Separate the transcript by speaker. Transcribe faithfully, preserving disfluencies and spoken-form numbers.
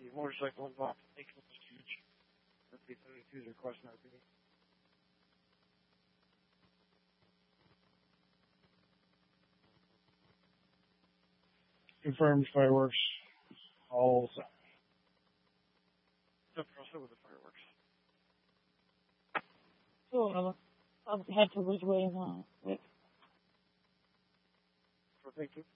Speaker 1: the motorcycle involved. Thank you, Mister Huge. That's the seventy-two's request now, please. Confirmed fireworks. All set. Yep, also with the fireworks.
Speaker 2: So I'll, I'll head to which way now. Wait.
Speaker 1: So thank you.